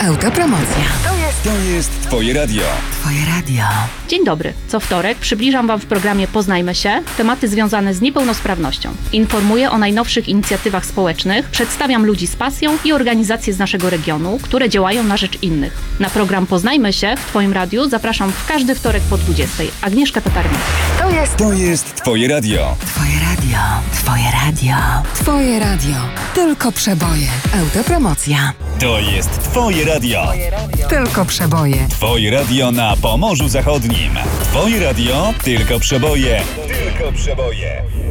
Autopromocja. To jest Twoje radio. Twoje radio. Dzień dobry. Co wtorek przybliżam Wam w programie Poznajmy się tematy związane z niepełnosprawnością. Informuję o najnowszych inicjatywach społecznych, przedstawiam ludzi z pasją i organizacje z naszego regionu, które działają na rzecz innych. Na program Poznajmy się w Twoim radiu zapraszam w każdy wtorek po 20:00. Agnieszka Tatarnicka. To jest Twoje radio. Twoje radio. Twoje radio. Twoje radio. Tylko przeboje. Autopromocja. To jest Twoje radio. Tylko przeboje. Twoje radio na Pomorzu Zachodnim. Twoje radio, tylko przeboje. Tylko przeboje.